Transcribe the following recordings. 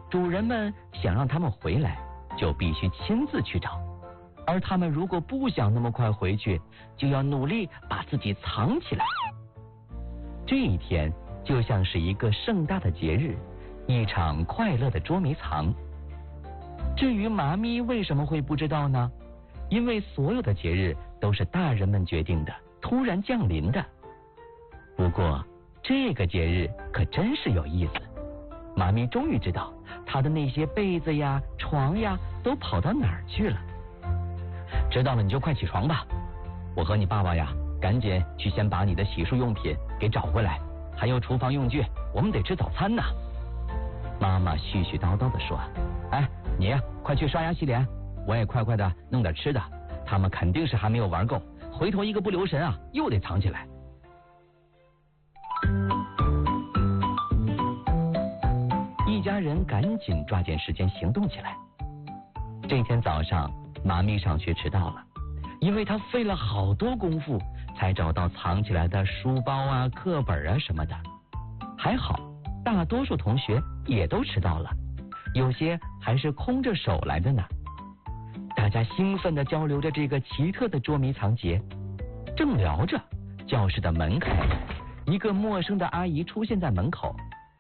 主人们想让他们回来，就必须亲自去找，而他们如果不想那么快回去，就要努力把自己藏起来。这一天就像是一个盛大的节日，一场快乐的捉迷藏。至于妈咪为什么会不知道呢？因为所有的节日都是大人们决定的，突然降临的。不过这个节日可真是有意思，妈咪终于知道她的那些被子呀、床呀都跑到哪儿去了。知道了你就快起床吧，我和你爸爸呀赶紧去先把你的洗漱用品给找回来，还有厨房用具，我们得吃早餐呢。妈妈絮絮叨叨地说，哎，你呀快去刷牙洗脸，我也快快的弄点吃的，他们肯定是还没有玩够，回头一个不留神啊又得藏起来。一家人赶紧抓紧时间行动起来。这天早上妈咪上学迟到了，因为她费了好多功夫才找到藏起来的书包啊、课本啊什么的。还好大多数同学也都迟到了，有些还是空着手来的呢。大家兴奋地交流着这个奇特的捉迷藏节。正聊着，教室的门开了，一个陌生的阿姨出现在门口。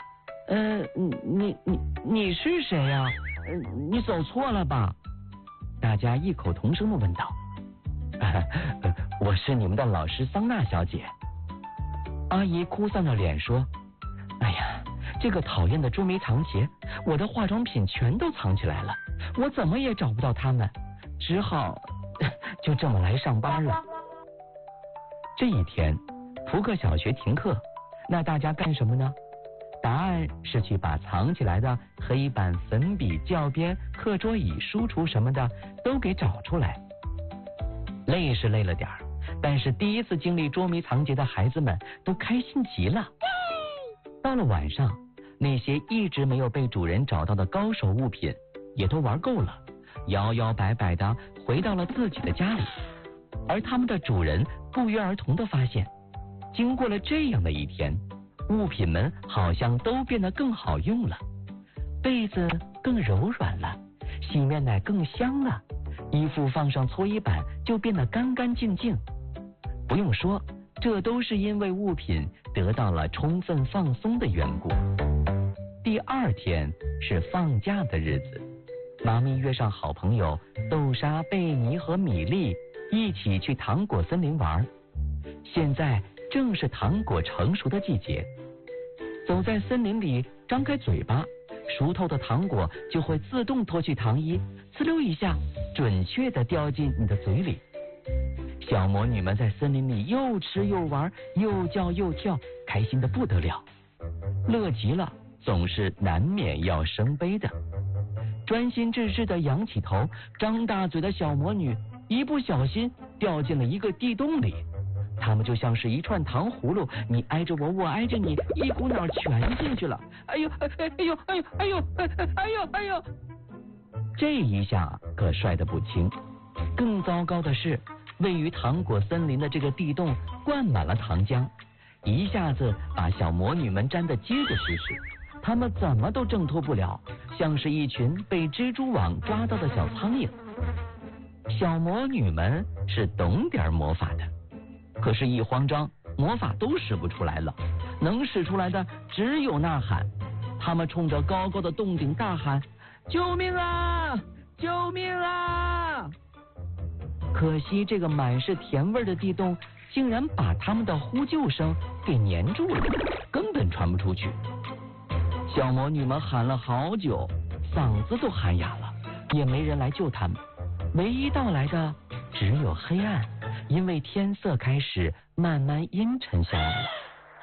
你是谁呀？你走错了吧？大家异口同声地问道。我是你们的老师桑娜小姐。阿姨哭丧着脸说，哎呀，这个讨厌的捉迷藏节，我的化妆品全都藏起来了，我怎么也找不到它们，只好就这么来上班了。这一天扑克小学停课，那大家干什么呢？答案是去把藏起来的黑板、粉笔、教鞭、课桌椅、书橱什么的都给找出来。累是累了点儿，但是第一次经历捉迷藏节的孩子们都开心极了。到了晚上，那些一直没有被主人找到的高手物品也都玩够了，摇摇摆摆的回到了自己的家里。而他们的主人不约而同的发现，经过了这样的一天，物品们好像都变得更好用了，被子更柔软了，洗面奶更香了，衣服放上搓衣板就变得干干净净。不用说，这都是因为物品得到了充分放松的缘故。第二天是放假的日子，妈咪约上好朋友豆沙、贝尼和米粒一起去糖果森林玩。现在正是糖果成熟的季节，走在森林里，张开嘴巴，熟透的糖果就会自动脱去糖衣，呲溜一下，准确地掉进你的嘴里。小魔女们在森林里又吃又玩，又叫又跳，开心得不得了。乐极了，总是难免要生悲的。专心致志地仰起头，张大嘴的小魔女一不小心掉进了一个地洞里。他们就像是一串糖葫芦，你挨着我，我挨着你，一股脑全进去了。哎呦，哎呦，哎呦，哎呦，哎呦，哎呦！这一下可摔得不轻。更糟糕的是，位于糖果森林的这个地洞灌满了糖浆，一下子把小魔女们粘得结结实实，她们怎么都挣脱不了，像是一群被蜘蛛网抓到的小苍蝇。小魔女们是懂点魔法的，可是一慌张，魔法都使不出来了，能使出来的只有呐喊。他们冲着高高的洞顶大喊，救命啊，救命啊！可惜这个满是甜味的地洞竟然把他们的呼救声给粘住了，根本传不出去。小魔女们喊了好久，嗓子都喊哑了，也没人来救他们。唯一到来的只有黑暗，因为天色开始慢慢阴沉下来了。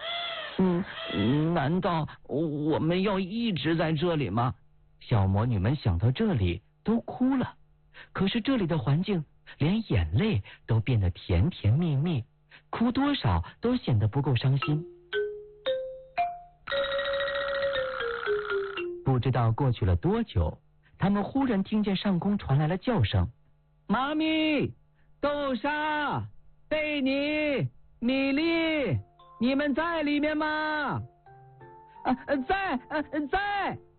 难道我们要一直在这里吗？小魔女们想到这里都哭了。可是这里的环境连眼泪都变得甜甜蜜蜜，哭多少都显得不够伤心。不知道过去了多久，他们忽然听见上空传来了叫声，妈咪、豆沙、贝尼、米粒，你们在里面吗？在。